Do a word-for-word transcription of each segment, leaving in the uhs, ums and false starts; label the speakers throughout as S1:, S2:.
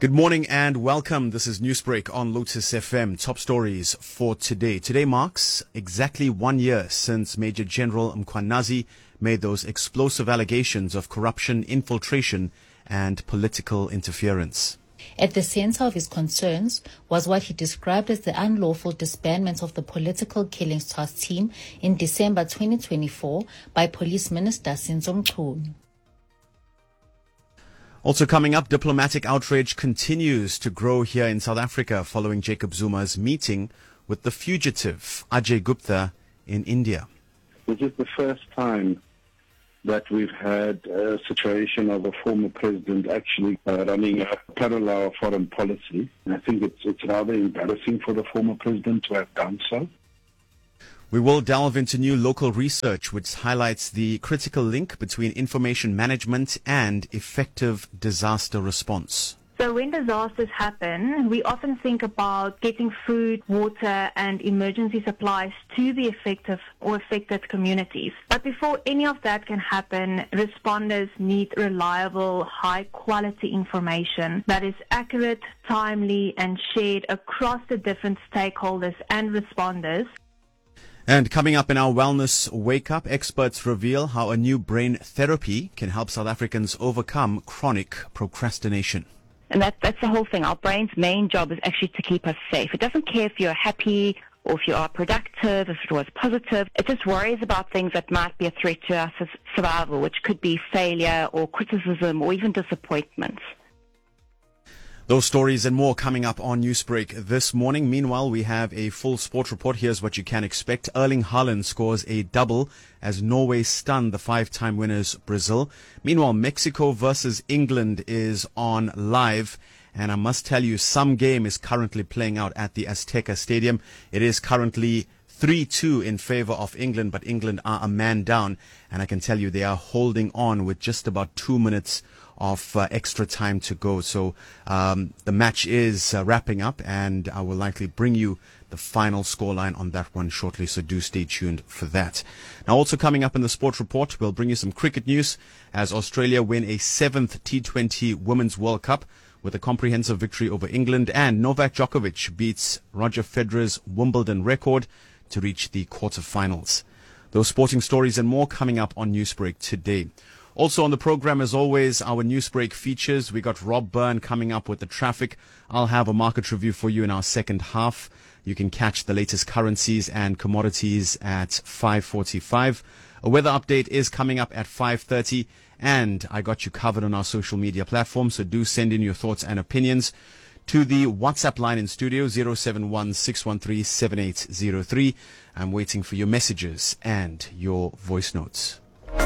S1: Good morning and welcome. This is Newsbreak on Lotus F M. Top stories for today. Today marks exactly one year since Major General Mkhwanazi made those explosive allegations of corruption, infiltration and political interference.
S2: At the center of his concerns was what he described as the unlawful disbandment of the Political Killings Task Team in December twenty twenty-four by Police Minister Senzo Mchunu.
S1: Also coming up, diplomatic outrage continues to grow here in South Africa following Jacob Zuma's meeting with the fugitive Ajay Gupta in India.
S3: This is the first time that we've had a situation of a former president actually uh, running a parallel foreign policy. And I think it's, it's rather embarrassing for the former president to have done so.
S1: We will delve into new local research which highlights the critical link between information management and effective disaster response.
S4: So when disasters happen, we often think about getting food, water and emergency supplies to the affected or affected communities. But before any of that can happen, responders need reliable, high-quality information that is accurate, timely and shared across the different stakeholders and responders.
S1: And coming up in our Wellness Wake Up, experts reveal how a new brain therapy can help South Africans overcome chronic procrastination.
S5: And that, that's the whole thing. Our brain's main job is actually to keep us safe. It doesn't care if you're happy or if you are productive, if it was positive. It just worries about things that might be a threat to our survival, which could be failure or criticism or even disappointment.
S1: Those stories and more coming up on Newsbreak this morning. Meanwhile, we have a full sport report. Here's what you can expect. Erling Haaland scores a double as Norway stunned the five-time winners Brazil. Meanwhile, Mexico versus England is on live. And I must tell you, some game is currently playing out at the Azteca Stadium. It is currently three two in favor of England, but England are a man down. And I can tell you they are holding on with just about two minutes of uh, extra time to go. So um, the match is uh, wrapping up, and I will likely bring you the final scoreline on that one shortly, so do stay tuned for that. Now, also coming up in the sport report, we'll bring you some cricket news as Australia win a seventh T twenty Women's World Cup with a comprehensive victory over England, and Novak Djokovic beats Roger Federer's Wimbledon record to reach the quarterfinals. Those sporting stories and more coming up on Newsbreak today. Also on the program, as always, our Newsbreak features. We got Rob Byrne coming up with the traffic. I'll have a market review for you in our second half. You can catch the latest currencies and commodities at five forty-five. A weather update is coming up at five thirty. And I got you covered on our social media platforms, so do send in your thoughts and opinions to the WhatsApp line in studio, zero seven one six one three seven eight zero three. I'm waiting for your messages and your voice notes.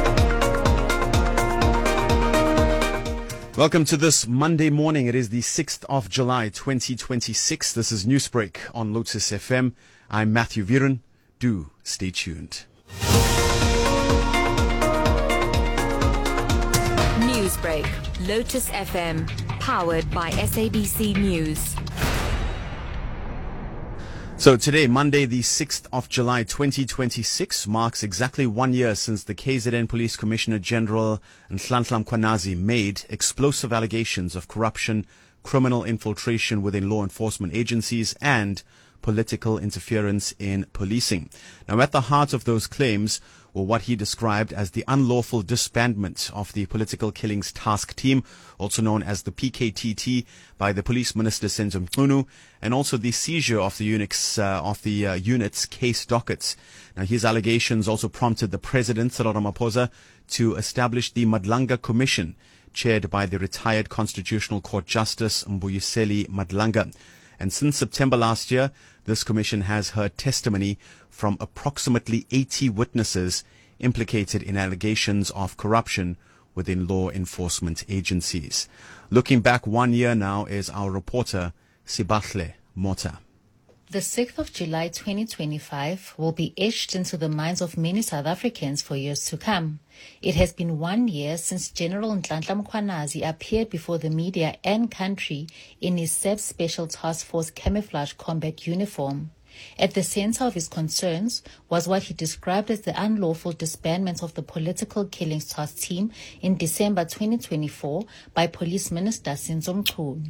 S1: Welcome to this Monday morning. It is the sixth of July, twenty twenty-six. This is Newsbreak on Lotus F M. I'm Matthew Viren. Do stay tuned.
S6: Newsbreak, Lotus F M, powered by S A B C News.
S1: So today, Monday, the sixth of July, twenty twenty-six, marks exactly one year since the K Z N Police Commissioner General Nhlanhla Mkhwanazi made explosive allegations of corruption, criminal infiltration within law enforcement agencies, and political interference in policing. Now, at the heart of those claims were what he described as the unlawful disbandment of the Political Killings Task Team, also known as the P K T T, by the Police Minister Senzo Mchunu, and also the seizure of the units, uh, of the uh, unit's case dockets. Now, his allegations also prompted the President, Cyril Ramaphosa, to establish the Madlanga Commission, chaired by the retired Constitutional Court Justice Mbuyiseni Madlanga. And since September last year, this commission has heard testimony from approximately eighty witnesses implicated in allegations of corruption within law enforcement agencies. Looking back one year now is our reporter, Sibahle Mota.
S2: The sixth of July twenty twenty-five will be etched into the minds of many South Africans for years to come. It has been one year since General Nhlanhla Mkhwanazi appeared before the media and country in his S E B Special Task Force camouflage combat uniform. At the center of his concerns was what he described as the unlawful disbandment of the Political Killings Task Team in December twenty twenty-four by Police Minister Senzo Mchunu.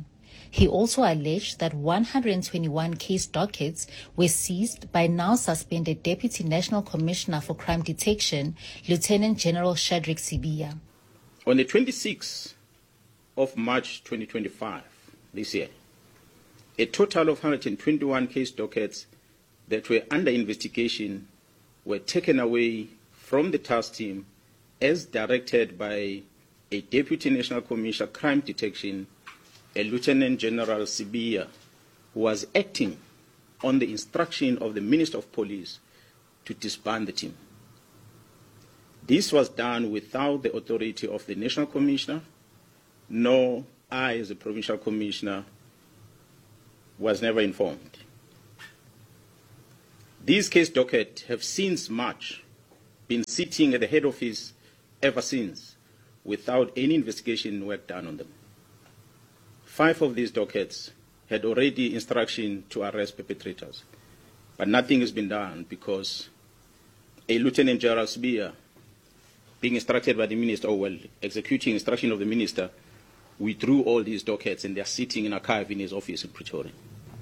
S2: He also alleged that one hundred twenty-one case dockets were seized by now suspended Deputy National Commissioner for Crime Detection, Lieutenant General Shadrack Sibiya.
S7: On the twenty-sixth of March twenty twenty-five, this year, a total of one hundred twenty-one case dockets that were under investigation were taken away from the task team as directed by a Deputy National Commissioner of Crime Detection, a Lieutenant General Sibiya, who was acting on the instruction of the Minister of Police to disband the team. This was done without the authority of the National Commissioner, nor I, as a Provincial Commissioner, was never informed. These case dockets have since March been sitting at the head office ever since, without any investigation work done on them. Five of these dockets had already instruction to arrest perpetrators, but nothing has been done because a Lieutenant General Sibiya, being instructed by the minister, or well, executing instruction of the minister, withdrew all these dockets and they are sitting in archive in his office in Pretoria.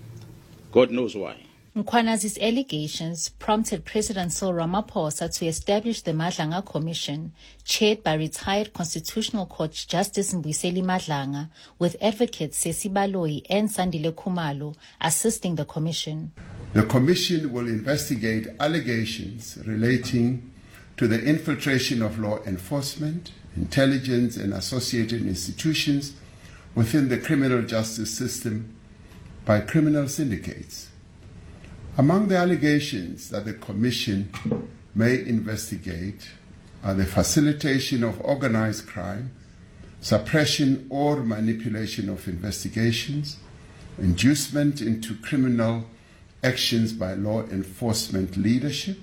S7: God knows why.
S2: Mkhwanazi's allegations prompted President Cyril Ramaphosa to establish the Madlanga Commission, chaired by retired Constitutional Court Justice Mbuyiseni Madlanga, with advocates Sesi Baloyi and Sandile Khumalo assisting the commission.
S8: The commission will investigate allegations relating to the infiltration of law enforcement, intelligence, and associated institutions within the criminal justice system by criminal syndicates. Among the allegations that the Commission may investigate are the facilitation of organized crime, suppression or manipulation of investigations, inducement into criminal actions by law enforcement leadership,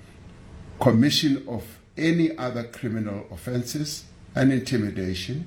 S8: commission of any other criminal offenses, and intimidation,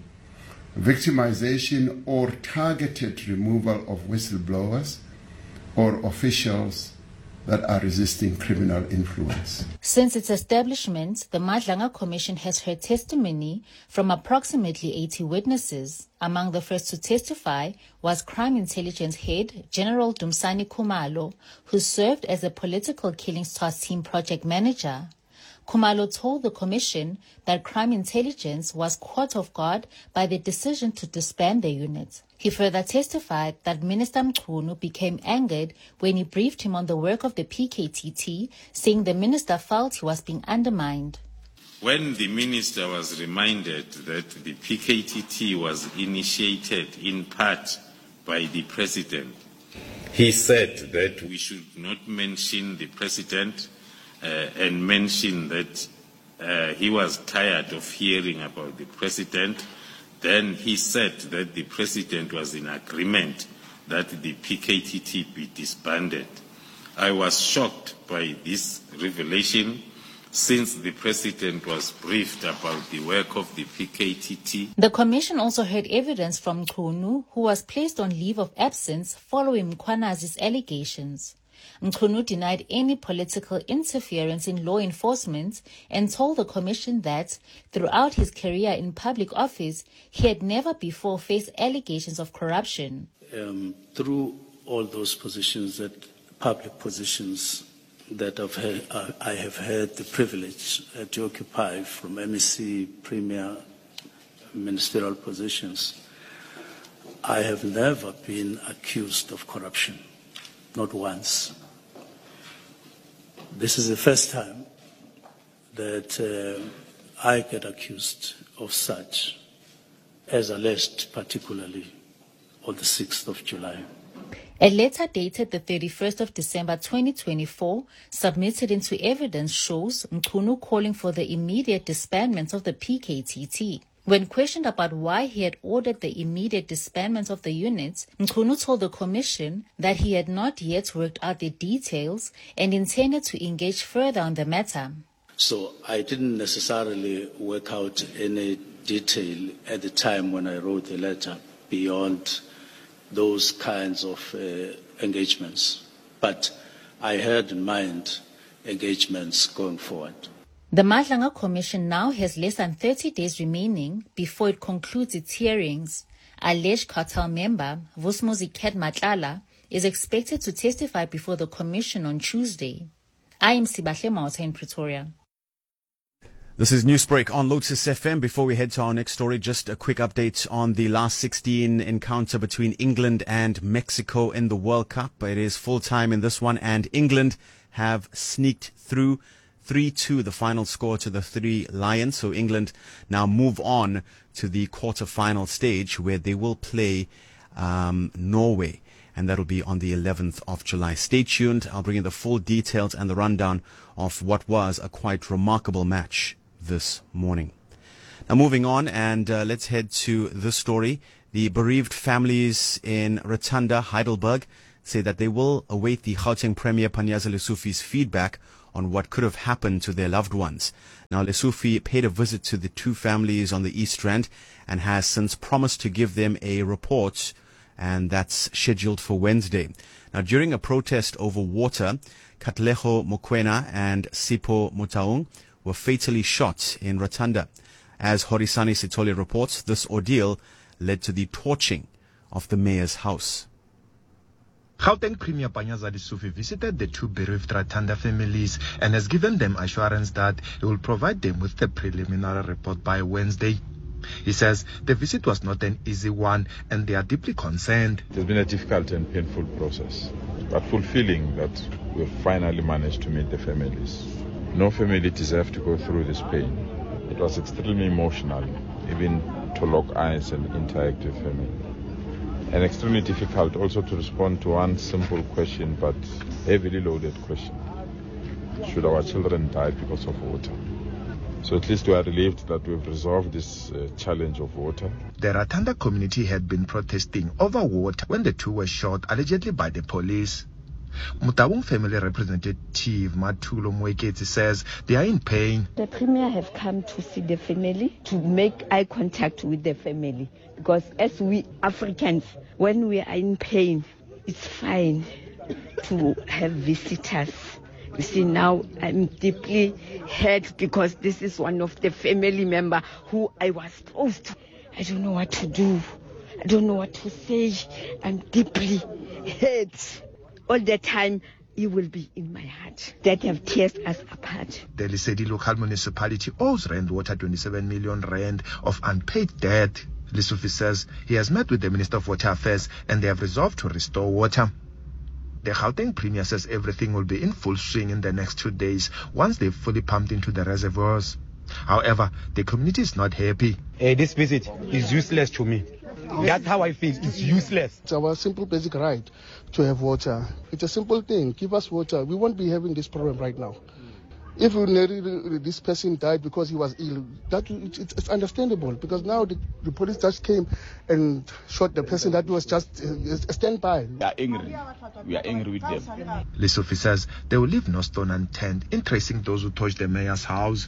S8: victimization or targeted removal of whistleblowers or officials that are resisting criminal influence.
S2: Since its establishment, the Madlanga Commission has heard testimony from approximately eighty witnesses. Among the first to testify was Crime Intelligence Head General Dumsani Khumalo, who served as a political killings task team project manager. Khumalo told the commission that crime intelligence was caught off guard by the decision to disband the unit. He further testified that Minister Mchunu became angered when he briefed him on the work of the P K T T, saying the minister felt he was being undermined.
S9: When the minister was reminded that the P K T T was initiated in part by the president, he said that we should not mention the president uh, and mention that uh, he was tired of hearing about the president. Then he said that the president was in agreement that the P K T T be disbanded. I was shocked by this revelation, since the president was briefed about the work of the P K T T.
S2: The commission also heard evidence from Mchunu, who was placed on leave of absence following Mkhwanazi's allegations. Mchunu denied any political interference in law enforcement and told the commission that throughout his career in public office, he had never before faced allegations of corruption.
S10: Um, through all those positions, that public positions that I've had, uh, I have had the privilege uh, to occupy, from M E C, Premier, ministerial positions, I have never been accused of corruption, not once. This is the first time that uh, I get accused of such, as alleged particularly on the sixth of July.
S2: A letter dated the thirty-first of December twenty twenty-four, submitted into evidence, shows Mchunu calling for the immediate disbandment of the P K T T. When questioned about why he had ordered the immediate disbandment of the unit, Mchunu told the commission that he had not yet worked out the details and intended to engage further on the matter.
S10: So I didn't necessarily work out any detail at the time when I wrote the letter beyond those kinds of uh, engagements. But I had in mind engagements going forward.
S2: The Madlanga Commission now has less than thirty days remaining before it concludes its hearings. Alleged cartel member Vusmuzi Matlala is expected to testify before the commission on Tuesday. I am Sibahle Mauta in Pretoria.
S1: This is Newsbreak on Lotus F M. Before we head to our next story, just a quick update on the last sixteen encounter between England and Mexico in the World Cup. It is full time in this one, and England have sneaked through three two, the final score to the Three Lions. So England now move on to the quarter-final stage, where they will play um, Norway, and that'll be on the eleventh of July. Stay tuned. I'll bring you the full details and the rundown of what was a quite remarkable match this morning. Now moving on, and uh, let's head to this story. The bereaved families in Rotunda, Heidelberg, say that they will await the Gauteng Premier Panyaza Lesufi's feedback on what could have happened to their loved ones. Now, Lesufi paid a visit to the two families on the East Rand and has since promised to give them a report, and that's scheduled for Wednesday. Now, during a protest over water, Katleho Mokwena and Sipho Mutaung were fatally shot in Rotunda. As Horisani Sitole reports, this ordeal led to the torching of the mayor's house.
S11: Gauteng Premier Panyaza Lesufi visited the two bereaved Rotunda families and has given them assurance that he will provide them with the preliminary report by Wednesday. He says the visit was not an easy one and they are deeply concerned.
S12: It has been a difficult and painful process, but fulfilling that we have finally managed to meet the families. No family deserved to go through this pain. It was extremely emotional, even to lock eyes and interact with family. And extremely difficult also to respond to one simple question, but heavily loaded question. Should our children die because of water? So at least we are relieved that we've resolved this uh, challenge of water.
S11: The Rotunda community had been protesting over water when the two were shot, allegedly by the police. Mutaung family representative Matulo Mweketi says they are in pain.
S13: The Premier have come to see the family, to make eye contact with the family. Because as we Africans, when we are in pain, it's fine to have visitors. You see, now I'm deeply hurt because this is one of the family members who I was supposed to. I don't know what to do. I don't know what to say. I'm deeply hurt. All the time, you will be in my heart. That have tears us apart.
S11: The Lesedi local municipality owes Rand Water twenty-seven million rand of unpaid debt. Lesufi says he has met with the Minister of Water Affairs and they have resolved to restore water. The Gauteng Premier says everything will be in full swing in the next two days once they've fully pumped into the reservoirs. However, the community is not happy.
S14: Uh, this visit is useless to me. That's how I feel. It's useless.
S15: It's our simple basic right to have water. It's a simple thing. Give us water. We won't be having this problem right now. If this person died because he was ill, that it's understandable, because now the, the police just came and shot the person that was just a standby.
S16: We are angry. We are angry with them.
S11: Lesufi says they will leave no stone unturned in tracing those who touched the mayor's house.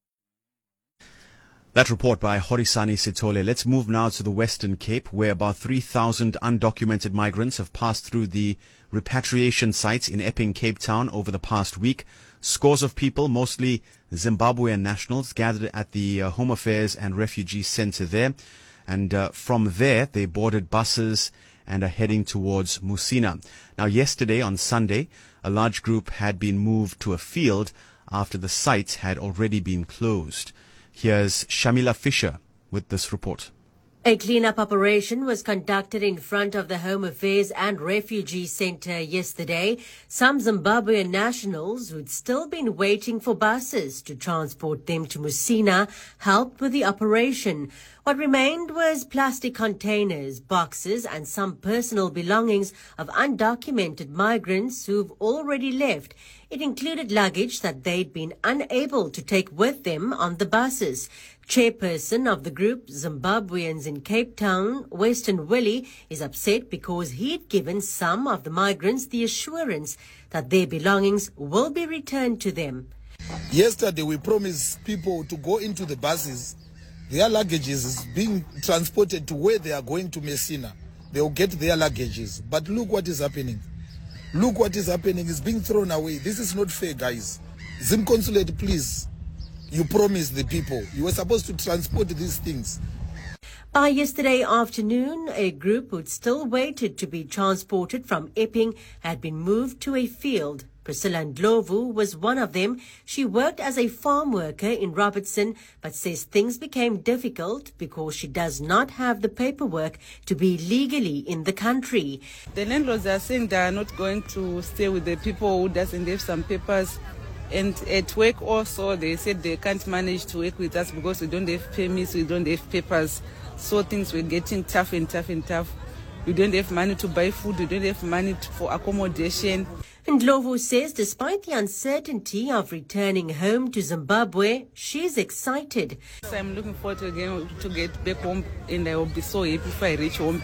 S1: That report by Horisani Sitole. Let's move now to the Western Cape, where about three thousand undocumented migrants have passed through the repatriation sites in Epping, Cape Town over the past week. Scores of people, mostly Zimbabwean nationals, gathered at the uh, Home Affairs and Refugee Center there. And uh, from there, they boarded buses and are heading towards Musina. Now, yesterday, on Sunday, a large group had been moved to a field after the site had already been closed. Here's Shamila Fisher with this report.
S17: A cleanup operation was conducted in front of the Home Affairs and Refugee Center yesterday. Some Zimbabwean nationals who'd still been waiting for buses to transport them to Musina helped with the operation. What remained was plastic containers, boxes and some personal belongings of undocumented migrants who've already left. It included luggage that they'd been unable to take with them on the buses. Chairperson of the group Zimbabweans in Cape Town, Weston Willie, is upset because he'd given some of the migrants the assurance that their belongings will be returned to them.
S18: Yesterday we promised people to go into the buses. Their luggages is being transported to where they are going to Messina. They will get their luggages. But look what is happening. Look what is happening. It's being thrown away. This is not fair, guys. Zim Consulate, please. You promised the people. You were supposed to transport these things.
S17: By yesterday afternoon, a group who'd still waited to be transported from Epping had been moved to a field. Priscilla Ndlovu was one of them. She worked as a farm worker in Robertson, but says things became difficult because she does not have the paperwork to be legally in the country.
S19: The landlords are saying they are not going to stay with the people who doesn't have some papers. And at work also, they said they can't manage to work with us because we don't have permits, we don't have papers. So things were getting tough and tough and tough. We don't have money to buy food, we don't have money to, for accommodation.
S17: And Ndlovu says despite the uncertainty of returning home to Zimbabwe, she's excited.
S19: I'm looking forward to, again, to get back home, and I will be so happy if I reach home.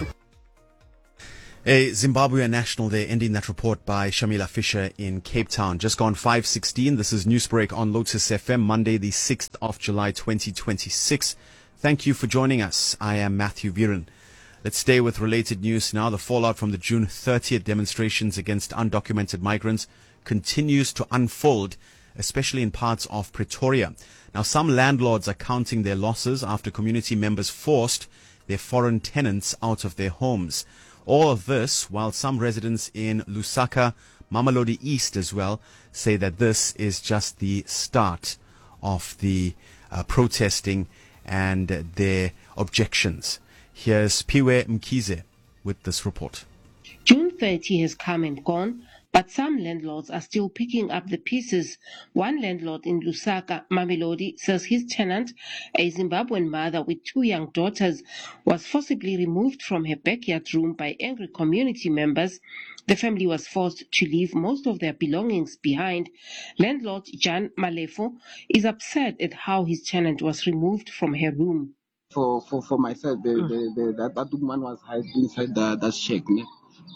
S1: A Zimbabwean national there, ending that report by Shamila Fisher in Cape Town. Just gone five sixteen. This is Newsbreak on Lotus F M, Monday the sixth of July twenty twenty-six. Thank you for joining us. I am Matthew Viren. Let's stay with related news now. The fallout from the June thirtieth demonstrations against undocumented migrants continues to unfold, especially in parts of Pretoria. Now, some landlords are counting their losses after community members forced their foreign tenants out of their homes. All of this while some residents in Lusaka, Mamelodi East as well, say that this is just the start of the uh, protesting and uh, their objections. Here's Piwe Mkize with this report.
S20: June thirtieth has come and gone, but some landlords are still picking up the pieces. One landlord in Lusaka, Mamelodi, says his tenant, a Zimbabwean mother with two young daughters, was forcibly removed from her backyard room by angry community members. The family was forced to leave most of their belongings behind. Landlord Jan Malefo is upset at how his tenant was removed from her room.
S21: For, for, for myself, the, mm. the, the, that, that woman was hiding inside the, that shack. Ne?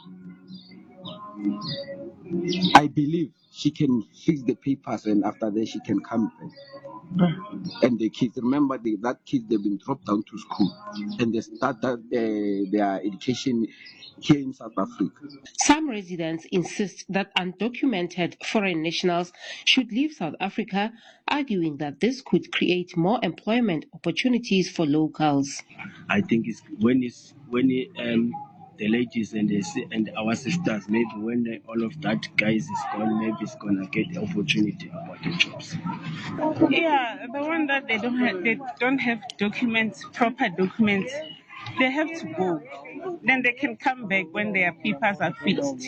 S21: I believe she can fix the papers and after that she can come back. Mm. And the kids, remember the, that kids, they've been dropped down to school and they start that, uh, their education here in South Africa.
S20: Some residents insist that undocumented foreign nationals should leave South Africa, arguing that this could create more employment opportunities for locals.
S22: I think it's when it's when it, um, the ladies and the, and our sisters, maybe when they, all of that guys is gone, maybe it's gonna get the opportunity about the jobs.
S19: Yeah, the one that they don't have, they don't have documents, proper documents. They have to go. Then they can come back when their papers are fixed.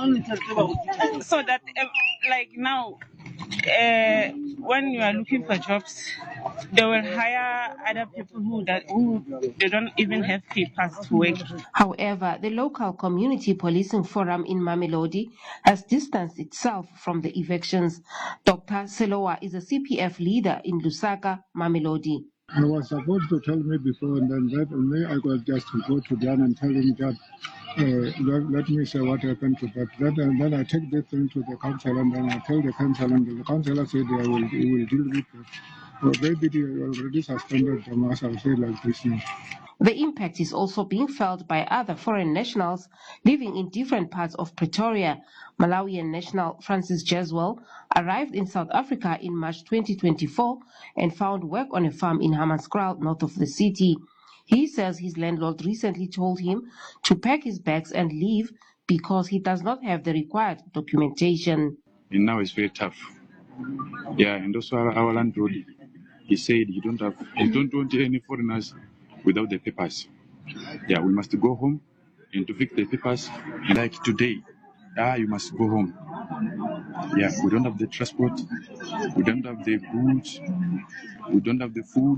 S19: So that, uh, like now, uh, when you are looking for jobs, they will hire other people who that who they don't even have papers to work.
S20: However, the local community policing forum in Mamelodi has distanced itself from the evictions. Doctor Selowa is a C P F leader in Lusaka, Mamelodi.
S23: I was supposed to tell me before, and then that, and then I got just to go to Dan and tell him that, uh, let, let me say what happened to that. that. And then I take the thing to the council, and then I tell the council, and the councillor said they will, he will deal with it. So maybe they already suspended them, as I'll say like this now.
S20: The impact is also being felt by other foreign nationals living in different parts of Pretoria. Malawian national Francis Jeswell arrived in South Africa in March twenty twenty-four and found work on a farm in Hammanskraal, north of the city. He says his landlord recently told him to pack his bags and leave because he does not have the required documentation.
S24: And now it's very tough. Yeah, and also our, our landlord, he said you don't have, you don't want any foreigners without the papers. Yeah, we must go home and to fix the papers. Like today, ah, you must go home. Yeah, we don't have the transport, we don't have the goods, we don't have the food,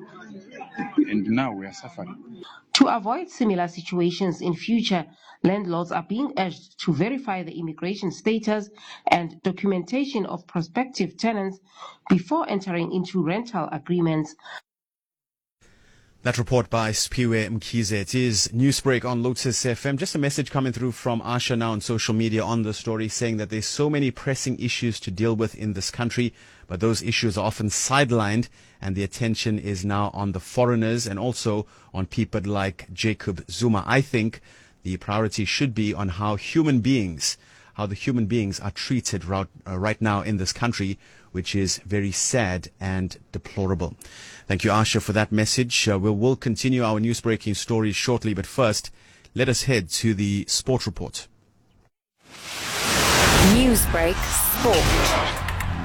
S24: and now we are suffering.
S20: To avoid similar situations in future, landlords are being urged to verify the immigration status and documentation of prospective tenants before entering into rental agreements.
S1: That report by Spiwe Mkize. It is Newsbreak on Lotus F M. Just a message coming through from Asha now on social media on the story saying that there's so many pressing issues to deal with in this country, but those issues are often sidelined and the attention is now on the foreigners and also on people like Jacob Zuma. I think the priority should be on how human beings how the human beings are treated right, uh, right now in this country, which is very sad and deplorable. Thank you, Asha, for that message. Uh, we will continue our news-breaking stories shortly, but first, let us head to the Sport Report.
S3: Newsbreak Sport.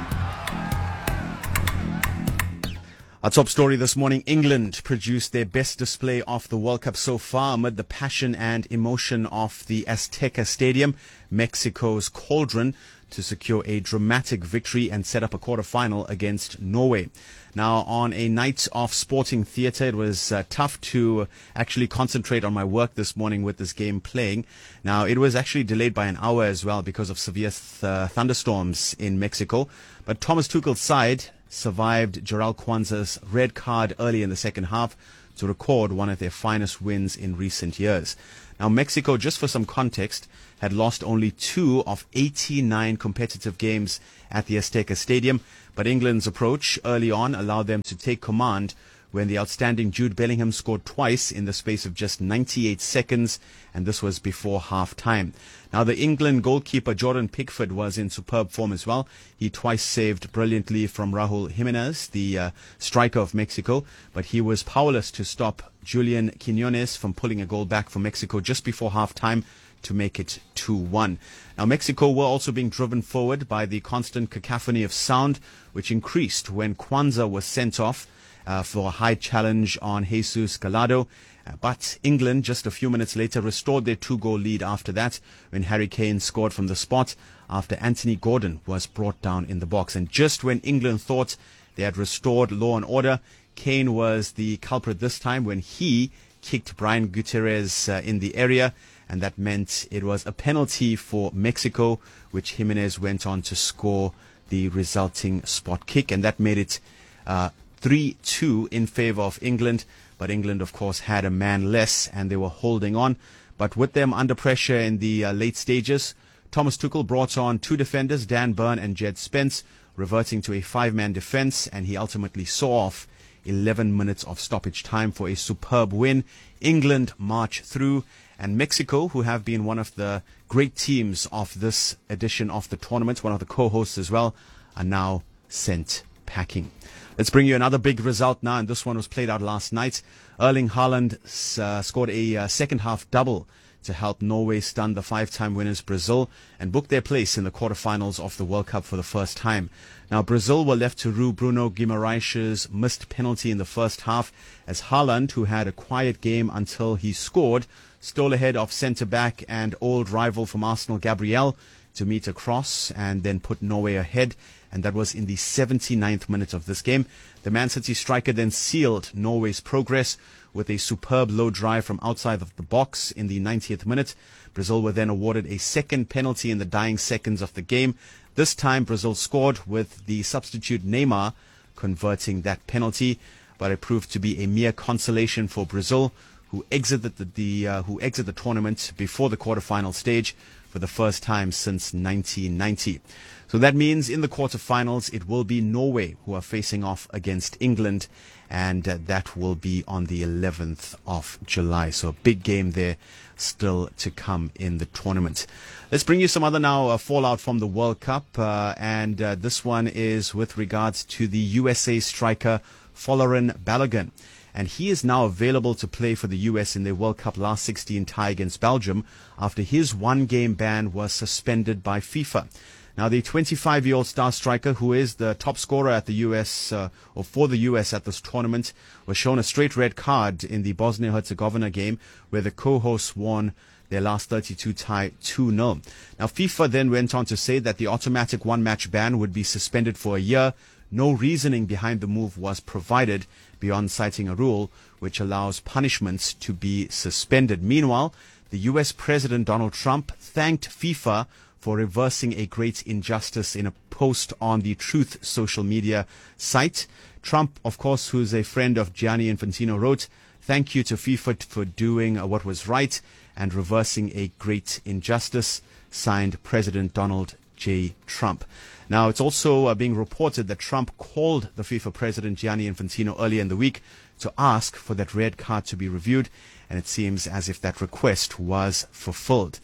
S1: Our top story this morning, England produced their best display of the World Cup so far amid the passion and emotion of the Azteca Stadium, Mexico's cauldron, to secure a dramatic victory and set up a quarter-final against Norway. Now, on a night of sporting theatre, it was uh, tough to actually concentrate on my work this morning with this game playing. Now, it was actually delayed by an hour as well because of severe th- uh, thunderstorms in Mexico. But Thomas Tuchel's side survived Jarrell Kwanzaa's red card early in the second half to record one of their finest wins in recent years. Now, Mexico, just for some context, had lost only two of eighty-nine competitive games at the Azteca Stadium, but England's approach early on allowed them to take command when the outstanding Jude Bellingham scored twice in the space of just ninety-eight seconds, and this was before half-time. Now, the England goalkeeper Jordan Pickford was in superb form as well. He twice saved brilliantly from Raul Jimenez, the uh, striker of Mexico, but he was powerless to stop Julian Quinones from pulling a goal back for Mexico just before half-time to make it two one. Now, Mexico were also being driven forward by the constant cacophony of sound, which increased when Kwanzaa was sent off uh, for a high challenge on Jesus Gallardo. Uh, but England, just a few minutes later, restored their two-goal lead after that when Harry Kane scored from the spot after Anthony Gordon was brought down in the box. And just when England thought they had restored law and order, Kane was the culprit this time when he kicked Brian Gutierrez uh, in the area, and that meant it was a penalty for Mexico, which Jimenez went on to score the resulting spot kick, and that made it uh, three two in favor of England. But England, of course, had a man less, and they were holding on. But with them under pressure in the uh, late stages, Thomas Tuchel brought on two defenders, Dan Burn and Jed Spence, reverting to a five-man defense, and he ultimately saw off eleven minutes of stoppage time for a superb win. England march through, and Mexico, who have been one of the great teams of this edition of the tournament, one of the co-hosts as well, are now sent packing. Let's bring you another big result now, and this one was played out last night. Erling Haaland uh, scored a uh, second-half double to help Norway stun the five-time winners Brazil and book their place in the quarterfinals of the World Cup for the first time. Now, Brazil were left to rue Bruno Guimaraes' missed penalty in the first half, as Haaland, who had a quiet game until he scored, stole ahead of centre-back and old rival from Arsenal, Gabriel, to meet a cross and then put Norway ahead, and that was in the seventy-ninth minute of this game. The Man City striker then sealed Norway's progress with a superb low drive from outside of the box in the ninetieth minute. Brazil were then awarded a second penalty in the dying seconds of the game. This time Brazil scored with the substitute Neymar converting that penalty, but it proved to be a mere consolation for Brazil, who exited the, the uh, who exited the tournament before the quarterfinal stage for the first time since nineteen ninety. So that means in the quarterfinals it will be Norway who are facing off against England, and uh, that will be on the eleventh of July. So a big game there still to come in the tournament. Let's bring you some other now uh, fallout from the World Cup, uh, and uh, this one is with regards to the U S A striker Folarin Balogun. And he is now available to play for the U S in their World Cup last sixteen tie against Belgium after his one-game ban was suspended by FIFA. Now, the twenty-five-year-old star striker, who is the top scorer at the U S, uh, or for the U S at this tournament, was shown a straight red card in the Bosnia-Herzegovina game, where the co-hosts won their last thirty-two tie two nil. Now, FIFA then went on to say that the automatic one-match ban would be suspended for a year. No reasoning behind the move was provided beyond citing a rule which allows punishments to be suspended. Meanwhile, the U S President Donald Trump thanked FIFA for reversing a great injustice in a post on the Truth social media site. Trump, of course, who's a friend of Gianni Infantino, wrote, "Thank you to FIFA for doing what was right and reversing a great injustice. Signed, President Donald J. Trump." Now, it's also uh, being reported that Trump called the FIFA president Gianni Infantino earlier in the week to ask for that red card to be reviewed, and it seems as if that request was fulfilled.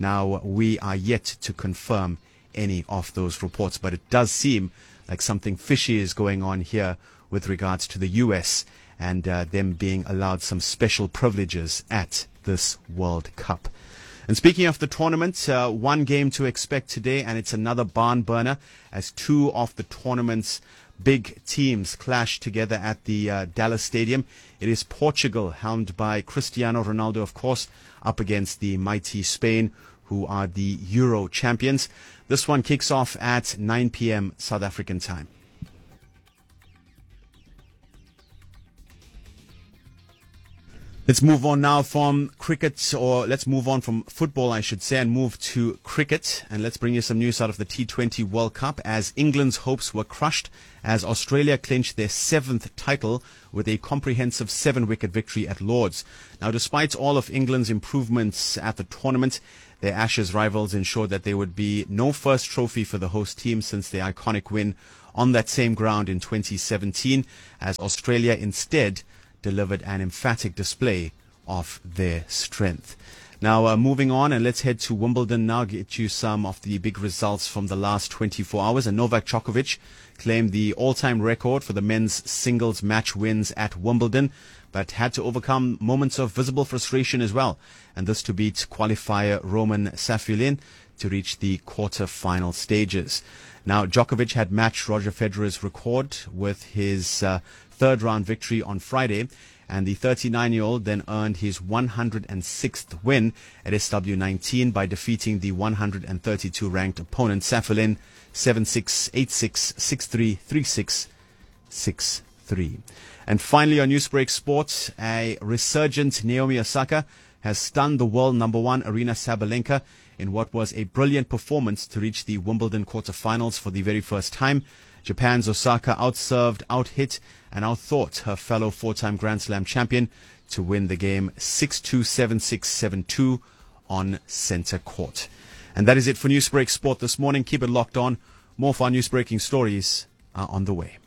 S1: Now, we are yet to confirm any of those reports, but it does seem like something fishy is going on here with regards to the U S and uh, them being allowed some special privileges at this World Cup. And speaking of the tournament, uh, one game to expect today, and it's another barn burner as two of the tournament's big teams clash together at the uh, Dallas Stadium. It is Portugal, helmed by Cristiano Ronaldo, of course, up against the mighty Spain, who are the Euro champions. This one kicks off at nine p.m. South African time. Let's move on now from cricket, or let's move on from football, I should say, and move to cricket. And let's bring you some news out of the T twenty World Cup, as England's hopes were crushed as Australia clinched their seventh title with a comprehensive seven-wicket victory at Lord's. Now, despite all of England's improvements at the tournament, their Ashes rivals ensured that there would be no first trophy for the host team since their iconic win on that same ground in twenty seventeen, as Australia instead delivered an emphatic display of their strength. Now, uh, moving on, and let's head to Wimbledon now, get you some of the big results from the last twenty-four hours. And Novak Djokovic claimed the all-time record for the men's singles match wins at Wimbledon, but had to overcome moments of visible frustration as well, and this to beat qualifier Roman Safulin to reach the quarter-final stages. Now, Djokovic had matched Roger Federer's record with his uh, third-round victory on Friday, and the thirty-nine-year-old then earned his one hundred sixth win at S W nineteen by defeating the one hundred thirty-two ranked opponent Safulin seven six, eight six, six three, three six, six three. And finally, on Newsbreak Sports, a resurgent Naomi Osaka has stunned the world number one Aryna Sabalenka in what was a brilliant performance to reach the Wimbledon quarterfinals for the very first time. Japan's Osaka outserved, outhit, and outthought her fellow four-time Grand Slam champion to win the game six two, seven six, seven two on center court. And that is it for Newsbreak Sport this morning. Keep it locked on. More of our newsbreaking stories are on the way.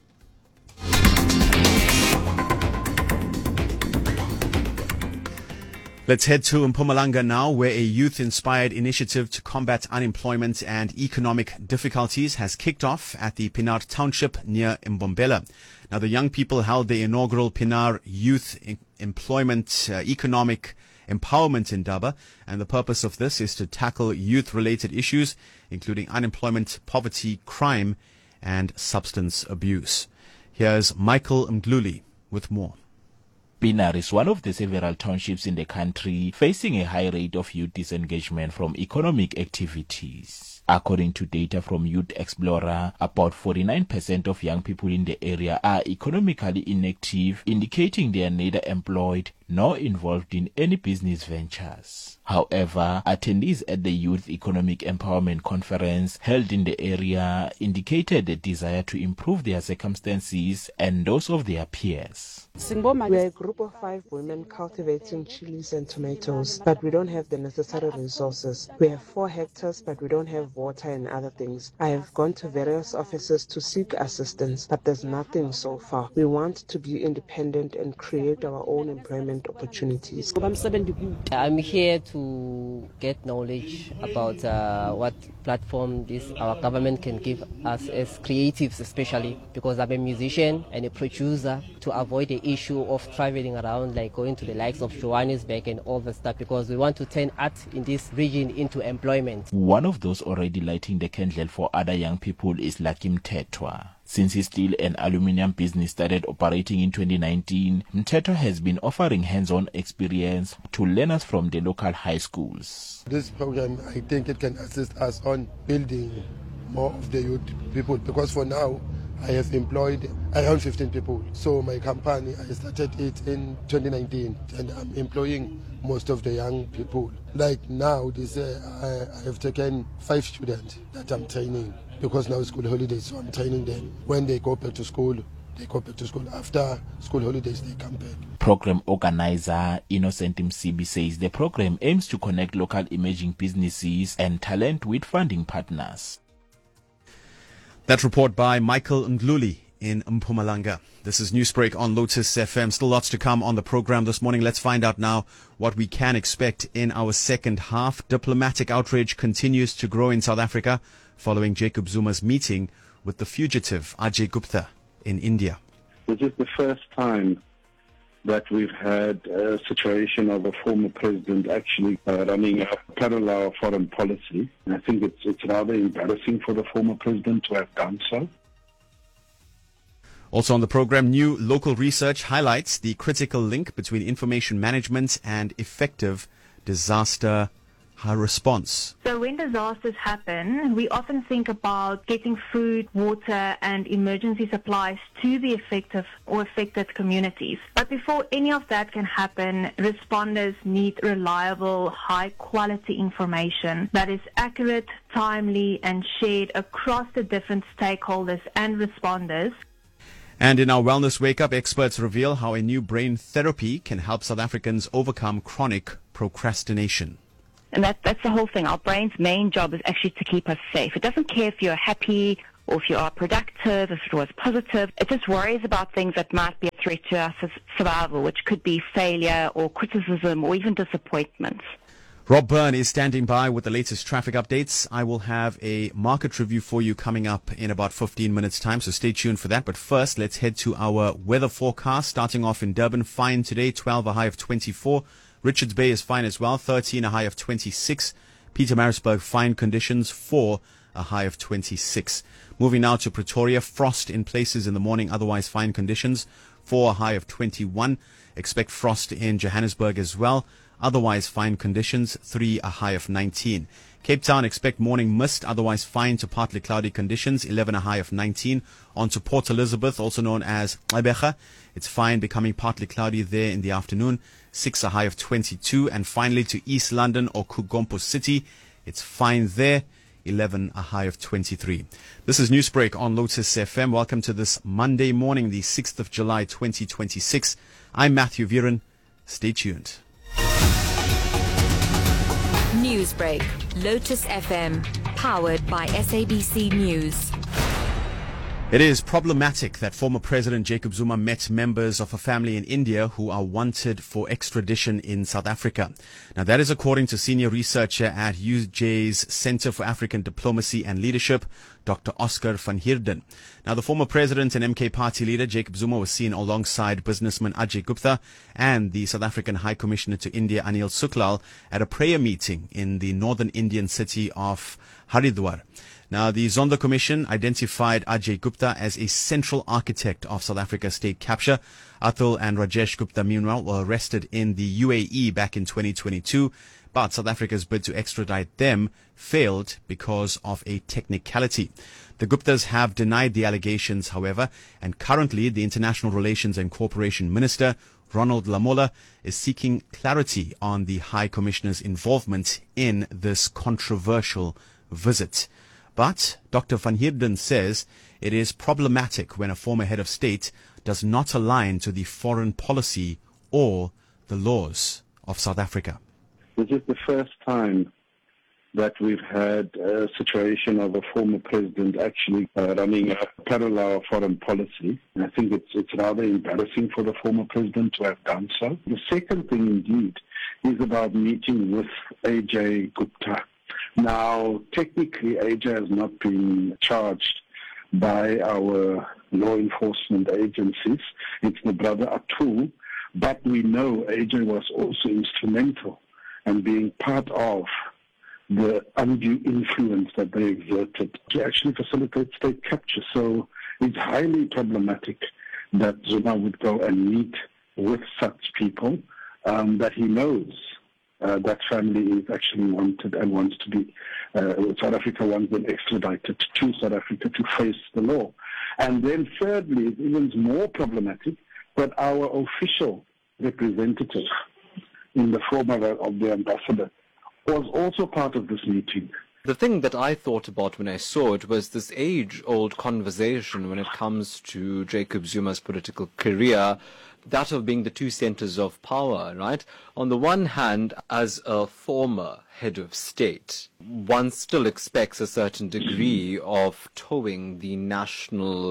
S1: Let's head to Mpumalanga now, where a youth-inspired initiative to combat unemployment and economic difficulties has kicked off at the Pinar Township near Mbombela. Now, the young people held the inaugural Pinar Youth Employment uh, Economic Empowerment Indaba, and the purpose of this is to tackle youth-related issues, including unemployment, poverty, crime, and substance abuse. Here's Michael Mgluli with more.
S4: Pinar is one of the several townships in the country facing a high rate of youth disengagement from economic activities. According to data from Youth Explorer, about forty-nine percent of young people in the area are economically inactive, indicating they are neither employed nor involved in any business ventures. However, attendees at the Youth Economic Empowerment Conference held in the area indicated a desire to improve their circumstances and those of their peers.
S5: We are a group of five women cultivating chilies and tomatoes, but we don't have the necessary resources. We have four hectares, but we don't have water and other things. I have gone to various offices to seek assistance, but there's nothing so far. We want to be independent and create our own employment opportunities.
S6: I'm here to get knowledge about uh, what platform this our government can give us as creatives, especially because I'm a musician and a producer, to avoid the issue of traveling around, like going to the likes of Johannesburg and all that stuff, because we want to turn art in this region into employment.
S4: One of those already lighting the candle for other young people is Lucky Mthethwa. Since his steel and aluminium business started operating in twenty nineteen, Mthethwa has been offering hands-on experience to learners from the local high schools.
S7: This program, I think it can assist us on building more of the youth people, because for now, I have employed around fifteen people. So my company, I started it in twenty nineteen, and I'm employing most of the young people. Like now, this uh, I, I have taken five students that I'm training, because now it's school holidays, so I'm training them. When they go back to school, they go back to school. After school holidays, they come back.
S4: Program organizer Innocent Msibi says the program aims to connect local emerging businesses and talent with funding partners.
S1: That report by Michael Mgluli in Mpumalanga. This is Newsbreak on Lotus F M. Still lots to come on the program this morning. Let's find out now what we can expect in our second half. Diplomatic outrage continues to grow in South Africa following Jacob Zuma's meeting with the fugitive Ajay Gupta in India.
S2: This is the first time that we've had a situation of a former president actually uh, running a parallel foreign policy. And I think it's, it's rather embarrassing for the former president to have done so.
S1: Also on the program, new local research highlights the critical link between information management and effective disaster response.
S8: So when disasters happen, we often think about getting food, water and emergency supplies to the affected or affected communities. But before any of that can happen, responders need reliable, high-quality information that is accurate, timely and shared across the different stakeholders and responders.
S1: And in our Wellness Wake Up, experts reveal how a new brain therapy can help South Africans overcome chronic procrastination.
S9: And that, that's the whole thing. Our brain's main job is actually to keep us safe. It doesn't care if you're happy or if you are productive, if it was positive. It just worries about things that might be a threat to our survival, which could be failure or criticism or even disappointments.
S1: Rob Byrne is standing by with the latest traffic updates. I will have a market review for you coming up in about fifteen minutes time, so stay tuned for that. But first, let's head to our weather forecast. Starting off in Durban, fine today, twelve, a high of twenty-four. Richards Bay is fine as well, thirteen, a high of twenty-six. Pietermaritzburg, fine conditions, four, a high of twenty-six. Moving now to Pretoria, frost in places in the morning, otherwise fine conditions, four, a high of twenty-one. Expect frost in Johannesburg as well, otherwise fine conditions, three, a high of nineteen. Cape Town, expect morning mist, otherwise fine to partly cloudy conditions, eleven, a high of nineteen. On to Port Elizabeth, also known as Gqeberha. It's fine, becoming partly cloudy there in the afternoon, six, a high of twenty-two. And finally to East London or Kugompo City, it's fine there, eleven, a high of twenty-three. This is Newsbreak on Lotus F M. Welcome to this Monday morning, the sixth of July, twenty twenty-six. I'm Matthew Viren. Stay tuned.
S3: Newsbreak, Lotus F M, powered by S A B C News.
S1: It is problematic that former President Jacob Zuma met members of a family in India who are wanted for extradition in South Africa. Now, that is according to senior researcher at U J's Center for African Diplomacy and Leadership, Doctor Oscar van Heerden. Now, the former president and M K party leader Jacob Zuma was seen alongside businessman Ajay Gupta and the South African High Commissioner to India, Anil Suklal, at a prayer meeting in the northern Indian city of Haridwar. Now, the Zondo Commission identified Ajay Gupta as a central architect of South Africa's state capture. Atul and Rajesh Gupta, meanwhile, were arrested in the U A E back in twenty twenty-two, but South Africa's bid to extradite them failed because of a technicality. The Guptas have denied the allegations, however, and currently the International Relations and Cooperation Minister, Ronald Lamola, is seeking clarity on the High Commissioner's involvement in this controversial visit. But Doctor van Heerden says it is problematic when a former head of state does not align to the foreign policy or the laws of South Africa.
S2: This is the first time that we've had a situation of a former president actually uh, running a parallel foreign policy. And I think it's, it's rather embarrassing for the former president to have done so. The second thing, indeed, is about meeting with Ajay Gupta. Now, technically, Ajay has not been charged by our law enforcement agencies. It's the brother Atul, but we know Ajay was also instrumental in being part of the undue influence that they exerted to actually facilitate state capture. So it's highly problematic that Zuma would go and meet with such people um, that he knows Uh, that family is actually wanted and wants to be, uh, South Africa wants them extradited to South Africa to face the law. And then thirdly, it's even more problematic that our official representative in the form of, of the ambassador was also part of this meeting.
S10: The thing that I thought about when I saw it was this age-old conversation when it comes to Jacob Zuma's political career, that of being the two centers of power, right? On the one hand, as a former head of state, one still expects a certain degree of towing the national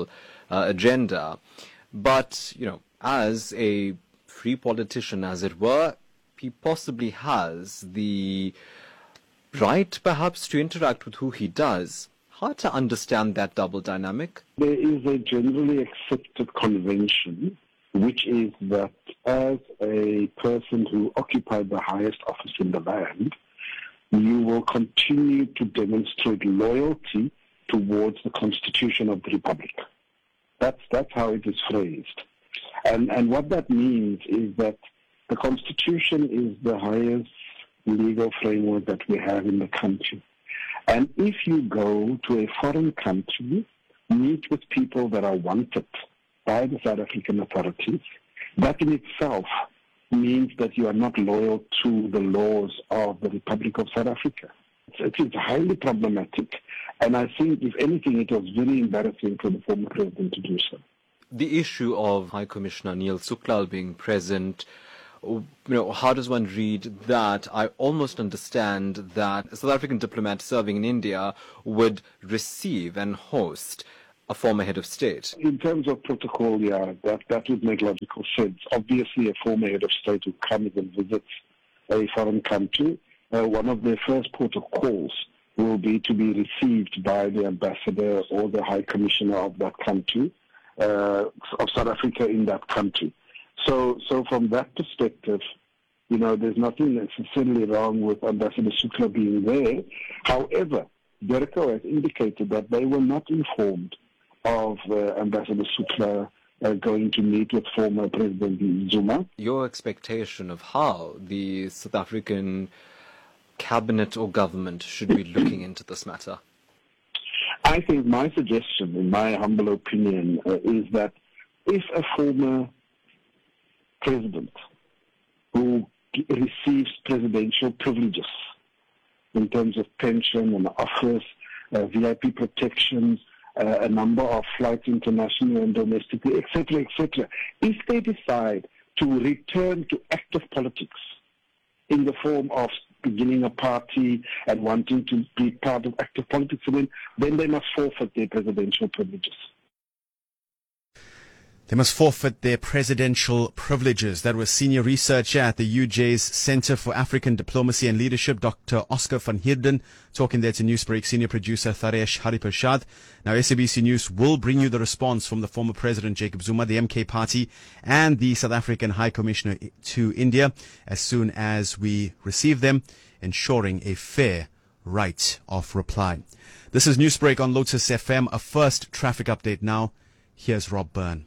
S10: uh, agenda. But, you know, as a free politician, as it were, he possibly has the right, perhaps, to interact with who he does. Hard to understand that double dynamic.
S2: There is a generally accepted convention, which is that as a person who occupied the highest office in the land, you will continue to demonstrate loyalty towards the Constitution of the Republic. That's that's how it is phrased. And and what that means is that the Constitution is the highest legal framework that we have in the country. And if you go to a foreign country, meet with people that are wanted by the South African authorities, that in itself means that you are not loyal to the laws of the Republic of South Africa. It is highly problematic. And I think, if anything, it was very embarrassing for the former president to do so.
S10: The issue of High Commissioner Neil Suklal being present, you know, how does one read that? I almost understand that a South African diplomat serving in India would receive and host a former head of state.
S2: In terms of protocol, yeah, that, that would make logical sense. Obviously, a former head of state who comes and visits a foreign country, uh, one of their first port of calls will be to be received by the ambassador or the high commissioner of that country, uh, of South Africa in that country. So, so from that perspective, you know, there's nothing necessarily wrong with Ambassador Suklal being there. However, DIRCO has indicated that they were not informed of uh, Ambassador Suklal uh, going to meet with former President Zuma.
S10: Your expectation of how the South African cabinet or government should be looking into this matter?
S2: I think my suggestion, in my humble opinion, uh, is that if a former president who receives presidential privileges in terms of pension and office, uh, V I P protections, uh, a number of flights international and domestically, et cetera, et cetera, if they decide to return to active politics in the form of beginning a party and wanting to be part of active politics, then, then they must forfeit their presidential privileges.
S1: They must forfeit their presidential privileges. That was senior researcher at the U J's Center for African Diplomacy and Leadership, Doctor Oscar van Heerden, talking there to Newsbreak senior producer Tharesh Hariprasad. Now, S A B C News will bring you the response from the former President Jacob Zuma, the M K Party, and the South African High Commissioner to India as soon as we receive them, ensuring a fair right of reply. This is Newsbreak on Lotus F M. A first traffic update now. Here's Rob Byrne.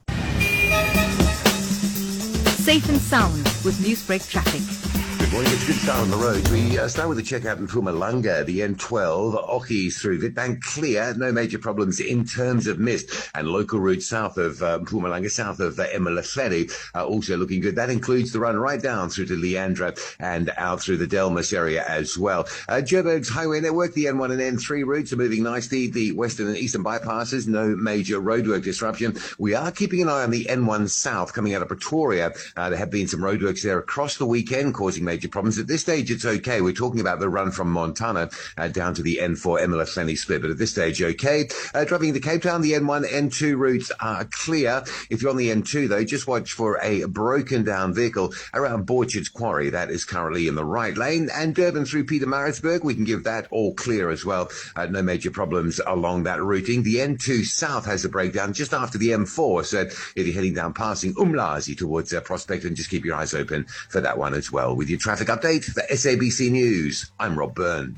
S3: Safe and sound with Newsbreak traffic.
S12: Good morning. It's a good start on the road. We uh, start with a check out in Mpumalanga, the N twelve, Ochis through Witbank clear. No major problems in terms of mist. And local routes south of uh, Mpumalanga, south of uh, Emelahleri, uh, also looking good. That includes the run right down through to Leandra and out through the Delmas area as well. Uh, Joburg's highway network, the N one and N three routes are moving nicely. The western and eastern bypasses, no major roadwork disruption. We are keeping an eye on the N one south coming out of Pretoria. Uh, there have been some roadworks there across the weekend causing major problems. At this stage, it's okay. We're talking about the run from Montana uh, down to the N four Emelahleri split, but at this stage, okay. Uh, driving into Cape Town, the N one, N two routes are clear. If you're on the N two, though, just watch for a broken down vehicle around Borchard's Quarry. That is currently in the right lane. And Durban through Pietermaritzburg, we can give that all clear as well. Uh, no major problems along that routing. The N two South has a breakdown just after the M four, so if you're heading down passing Umlazi towards uh, Prospect, and just keep your eyes open for that one as well. With your traffic update for S A B C News, I'm Rob Byrne.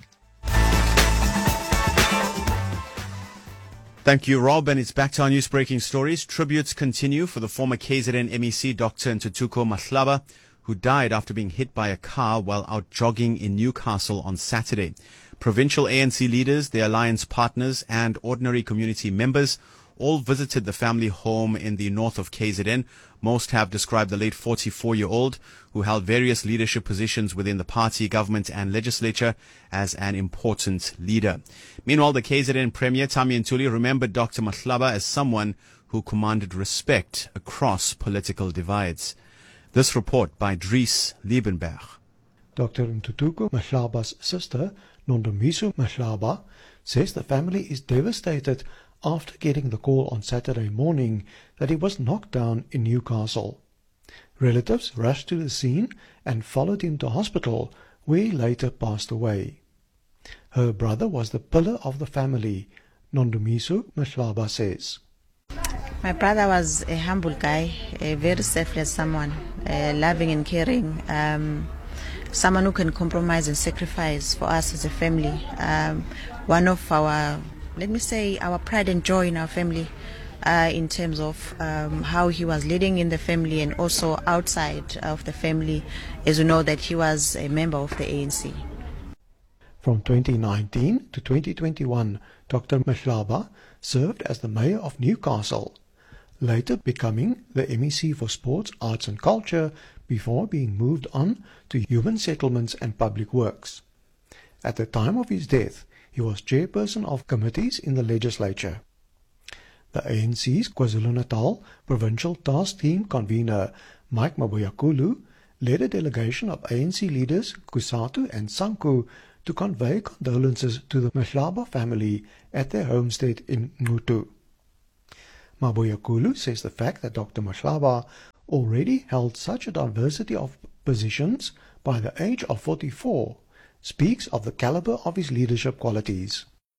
S1: Thank you, Rob. And it's back to our news breaking stories. Tributes continue for the former K Z N M E C Doctor Ntuthuko Mahlaba, who died after being hit by a car while out jogging in Newcastle on Saturday. Provincial A N C leaders, the alliance partners, and ordinary community members all visited the family home in the north of K Z N. Most have described the late forty-four-year-old, who held various leadership positions within the party, government and legislature, as an important leader. Meanwhile, the K Z N Premier, Tami Ntuli, remembered Doctor Mahlaba as someone who commanded respect across political divides. This report by Dries Liebenberg.
S13: Doctor Ntuthuko Mahlaba's sister, Nondomiso Mahlaba, says the family is devastated after getting the call on Saturday morning that he was knocked down in Newcastle. Relatives rushed to the scene and followed him to hospital, where he later passed away. Her brother was the pillar of the family, Nondumiso Mahlaba says.
S11: My brother was a humble guy, a very selfless someone, uh, loving and caring, um, someone who can compromise and sacrifice for us as a family. Um, one of our, let me say, our pride and joy in our family, uh, in terms of um, how he was leading in the family and also outside of the family, as we know that he was a member of the A N C.
S13: From twenty nineteen to twenty twenty-one, Doctor Mahlaba served as the mayor of Newcastle, later becoming the M E C for Sports, Arts and Culture before being moved on to Human Settlements and Public Works. At the time of his death, he was chairperson of committees in the legislature. The A N C's KwaZulu-Natal Provincial Task Team convener Mike Maboyakulu led a delegation of A N C leaders Kusatu and Sanku to convey condolences to the Mahlaba family at their homestead in Ngutu. Maboyakulu says the fact that Doctor Mahlaba already held such a diversity of positions by the age of forty-four speaks of the caliber of his leadership qualities.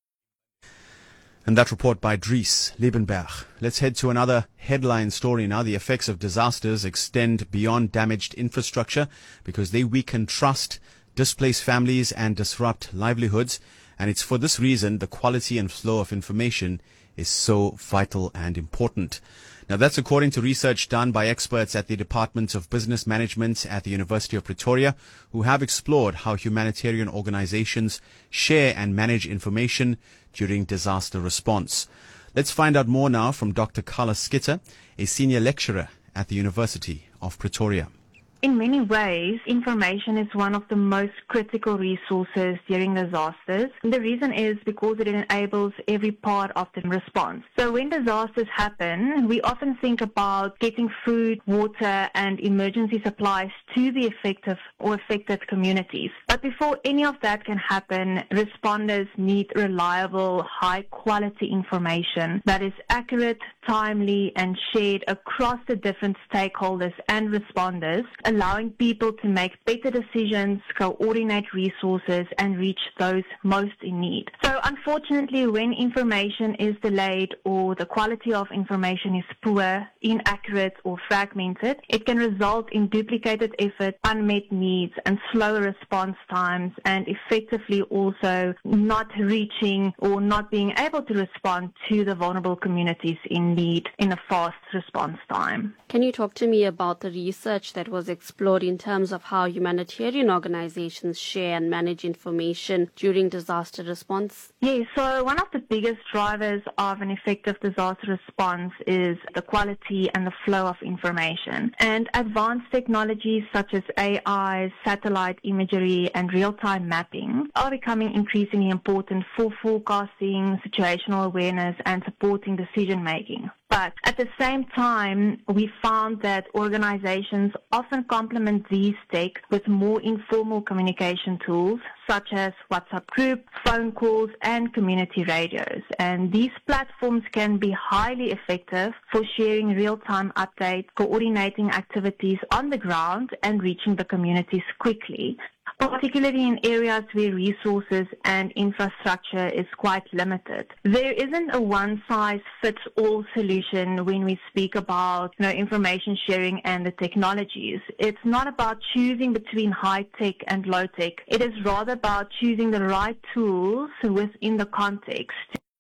S1: And that report by Dries Liebenberg. Let's head to another headline story now. The effects of disasters extend beyond damaged infrastructure because they weaken trust, displace families and disrupt livelihoods. And it's for this reason the quality and flow of information is so vital and important. Now, that's according to research done by experts at the Department of Business Management at the University of Pretoria, who have explored how humanitarian organizations share and manage information during disaster response. Let's find out more now from Doctor Carla Skitter, a senior lecturer at the University of Pretoria.
S8: In many ways, information is one of the most critical resources during disasters. And the reason is because it enables every part of the response. So when disasters happen, we often think about getting food, water, and emergency supplies to the affected or affected communities. But before any of that can happen, responders need reliable, high-quality information that is accurate, timely, and shared across the different stakeholders and responders, allowing people to make better decisions, coordinate resources, and reach those most in need. So unfortunately, when information is delayed or the quality of information is poor, inaccurate, or fragmented, it can result in duplicated effort, unmet needs, and slower response times, and effectively also not reaching or not being able to respond to the vulnerable communities in need in a fast response time.
S14: Can you talk to me about the research that was explored in terms of how humanitarian organizations share and manage information during disaster response?
S8: Yes, so one of the biggest drivers of an effective disaster response is the quality and the flow of information. And advanced technologies such as A I, satellite imagery, and real-time mapping are becoming increasingly important for forecasting, situational awareness, and supporting decision-making. But at the same time, we found that organizations often complement these tech with more informal communication tools, such as WhatsApp group, phone calls, and community radios. And these platforms can be highly effective for sharing real-time updates, coordinating activities on the ground, and reaching the communities quickly, particularly in areas where resources and infrastructure is quite limited. There isn't a one-size-fits-all solution when we speak about, you know, information sharing and the technologies. It's not about choosing between high-tech and low-tech. It is rather about choosing the right tools within the context.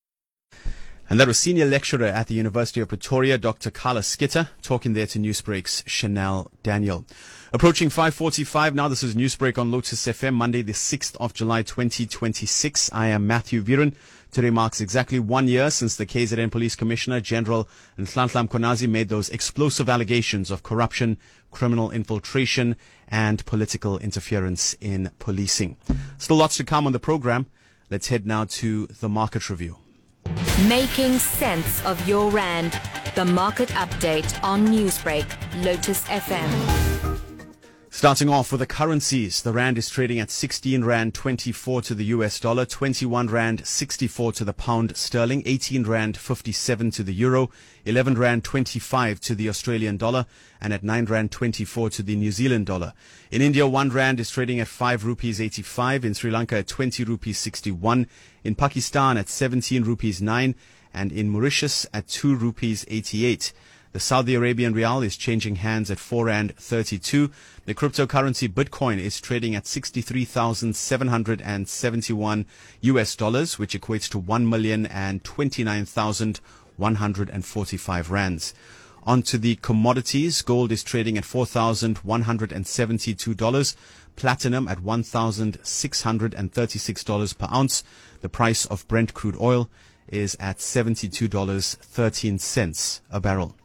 S1: And that was senior lecturer at the University of Pretoria, Doctor Carla Skitter, talking there to Newsbreak's Chanel Daniel. Approaching five forty-five now. This is Newsbreak on Lotus F M, Monday the sixth of July twenty twenty-six. I am Matthew Viren. Today marks exactly one year since the K Z N Police Commissioner General Nhlanhla Mkhwanazi made those explosive allegations of corruption, criminal infiltration, and political interference in policing. Still lots to come on the program. Let's head now to the market review.
S3: Making sense of your rand. The market update on Newsbreak, Lotus F M.
S1: Starting off with the currencies, the rand is trading at sixteen rand twenty-four to the U S dollar, twenty-one rand sixty-four to the pound sterling, eighteen rand fifty-seven to the euro, eleven rand twenty-five to the Australian dollar, and at nine rand twenty-four to the New Zealand dollar. In India, one rand is trading at five rupees eighty-five, in Sri Lanka at twenty rupees sixty-one, in Pakistan at seventeen rupees nine, and in Mauritius at two rupees eighty-eight. The Saudi Arabian Rial is changing hands at four rand thirty-two. The cryptocurrency Bitcoin is trading at sixty-three thousand seven hundred seventy-one U S dollars, which equates to one million twenty-nine thousand one hundred forty-five rands. On to the commodities. Gold is trading at four thousand one hundred seventy-two dollars. Platinum at one thousand six hundred thirty-six dollars per ounce. The price of Brent crude oil is at seventy-two dollars and thirteen cents a barrel.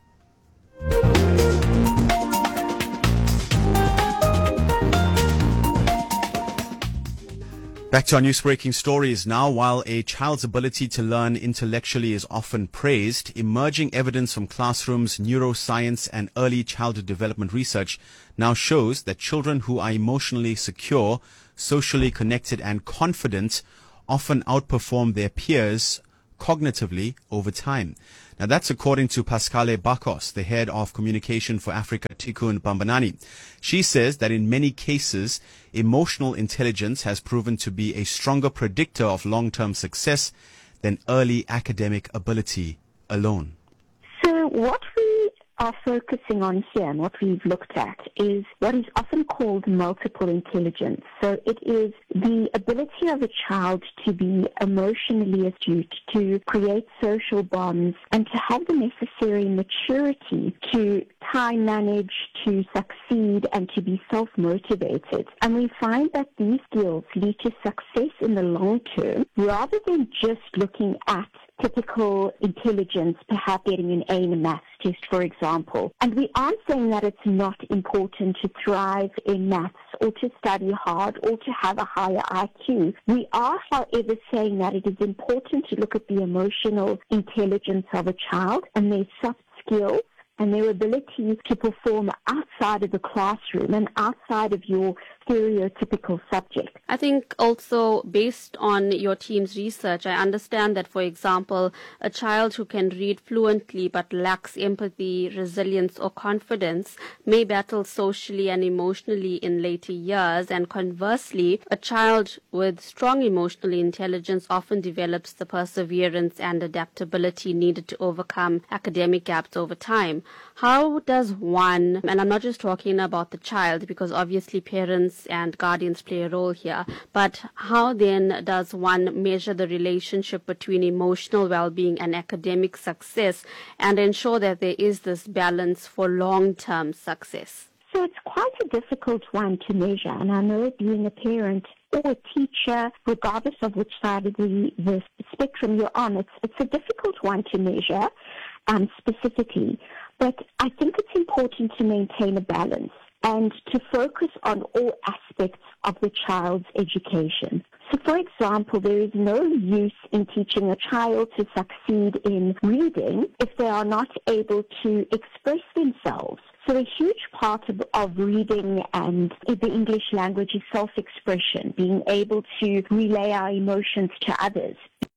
S1: Back to our news-breaking stories now. While a child's ability to learn intellectually is often praised, emerging evidence from classrooms, neuroscience, and early childhood development research now shows that children who are emotionally secure, socially connected, and confident often outperform their peers cognitively over time. Now, that's according to Pascale Bakos, the head of communication for Africa Tikkun Bambanani. She says that in many cases, emotional intelligence has proven to be a stronger predictor of long-term success than early academic ability alone.
S15: So what we are focusing on here and what we've looked at is what is often called multiple intelligence. So it is the ability of a child to be emotionally astute, to create social bonds, and to have the necessary maturity to time manage, to succeed, and to be self-motivated. And we find that these skills lead to success in the long term rather than just looking at typical intelligence, perhaps getting an A in a maths test, for example. And we aren't saying that it's not important to thrive in maths or to study hard or to have a higher I Q. We are, however, saying that it is important to look at the emotional intelligence of a child and their soft skills and their ability to perform outside of the classroom and outside of your stereotypical subject.
S14: I think also based on your team's research, I understand that, for example, a child who can read fluently but lacks empathy, resilience, or confidence may battle socially and emotionally in later years, and conversely, a child with strong emotional intelligence often develops the perseverance and adaptability needed to overcome academic gaps over time. How does one, and I'm not just talking about the child because obviously parents and guardians play a role here, but how then does one measure the relationship between emotional well-being and academic success and ensure that there is this balance for long-term success?
S15: So it's quite a difficult one to measure, and I know being a parent or a teacher, regardless of which side of the, the spectrum you're on, it's, it's a difficult one to measure um, specifically. But I think it's important to maintain a balance and to focus on all aspects of the child's education. So, for example, there is no use in teaching a child to succeed in reading if they are not able to express themselves. So a huge part of, of reading and the English language is self-expression, being able to relay our emotions to others.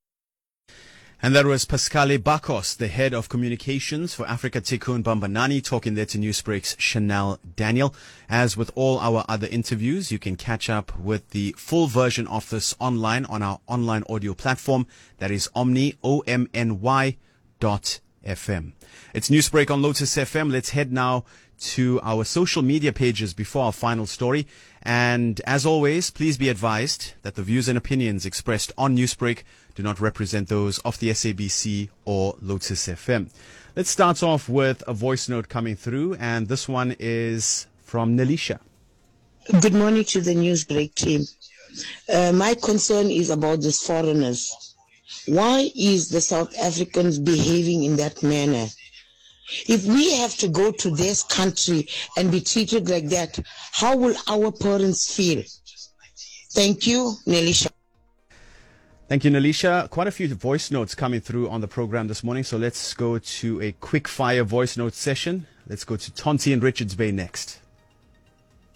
S1: And that was Pascale Bakos, the head of communications for Africa Tikkun Bambanani, talking there to Newsbreak's Chanel Daniel. As with all our other interviews, you can catch up with the full version of this online on our online audio platform. That is Omny, O M N Y dot F M. It's Newsbreak on Lotus F M. Let's head now to our social media pages before our final story. And as always, please be advised that the views and opinions expressed on Newsbreak do not represent those of the S A B C or Lotus F M. Let's start off with a voice note coming through, and this one is from Nelisha.
S16: Good morning to the Newsbreak team. Uh, my concern is about these foreigners. Why is the South Africans behaving in that manner? If we have to go to this country and be treated like that, how will our parents feel? Thank you, Nelisha.
S1: Thank you, Nelisha. Quite a few voice notes coming through on the program this morning, so let's go to a quick fire voice note session. Let's go to Tonti in Richards Bay next.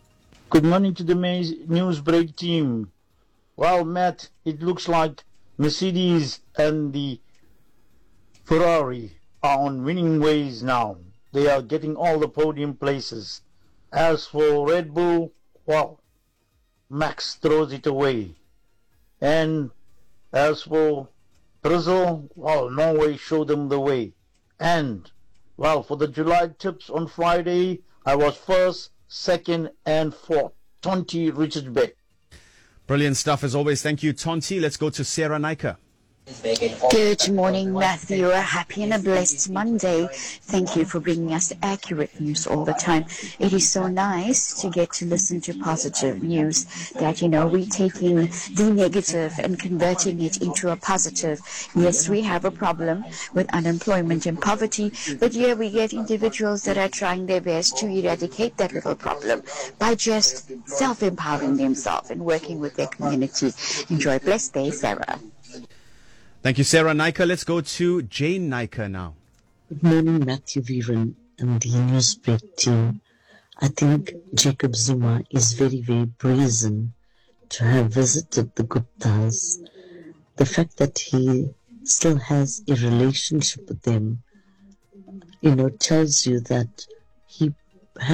S17: Good morning to the Newsbreak team. Well, Matt, it looks like Mercedes and the Ferrari are on winning ways now. They are getting all the podium places. As for Red Bull, well, Max throws it away. And as for Brazil, well, Norway showed them the way. And, well, for the July tips on Friday, I was first, second, and fourth. Tonti Richard Beck.
S1: Brilliant stuff as always. Thank you, Tonti. Let's go to Sarah Naiker.
S18: Good morning, Matthew. A happy and a blessed Monday. Thank you for bringing us accurate news all the time. It is so nice to get to listen to positive news that, you know, we're taking the negative and converting it into a positive. Yes, we have a problem with unemployment and poverty, but here we get individuals that are trying their best to eradicate that little problem by just self-empowering themselves and working with their community. Enjoy a blessed day, Sarah.
S1: Thank you, Sarah Naiker. Let's go to Jane Naiker now.
S21: Good morning, Matthew Viren and the Newsbreak team. I think Jacob Zuma is very, very brazen to have visited the Guptas. The fact that he still has a relationship with them, you know, tells you that he